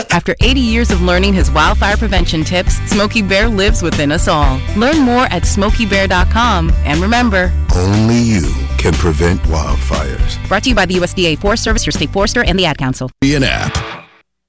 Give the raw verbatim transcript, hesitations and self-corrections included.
After eighty years of learning his wildfire prevention tips, Smokey Bear lives within us all. Learn more at smokey bear dot com. And remember, only you can prevent wildfires. Brought to you by the U S D A Forest Service, your state forester, and the Ad Council. Be an app.